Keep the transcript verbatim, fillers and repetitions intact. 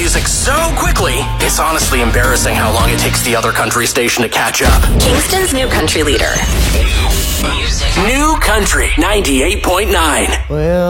music so quickly, it's honestly embarrassing how long it takes the other country station to catch up. Kingston's new country leader. New Country ninety-eight point nine. Well,